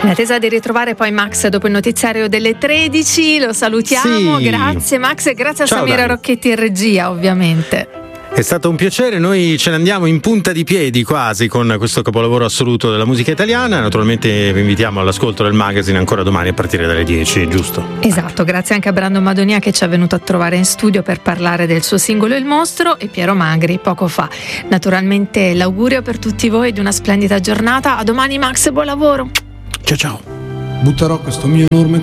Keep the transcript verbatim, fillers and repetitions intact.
In attesa di ritrovare poi Max dopo il notiziario delle tredici, lo salutiamo. Sì. Grazie Max e grazie a Ciao, Samira Dani. Rocchetti in regia, ovviamente. È stato un piacere, noi ce ne andiamo in punta di piedi quasi con questo capolavoro assoluto della musica italiana. Naturalmente vi invitiamo all'ascolto del magazine ancora domani a partire dalle dieci, giusto? Esatto, grazie anche a Brando Madonia che ci è venuto a trovare in studio per parlare del suo singolo Il Mostro, e Piero Magri poco fa. Naturalmente l'augurio per tutti voi di una splendida giornata. A domani Max, buon lavoro. Ciao ciao. Butterò questo mio enorme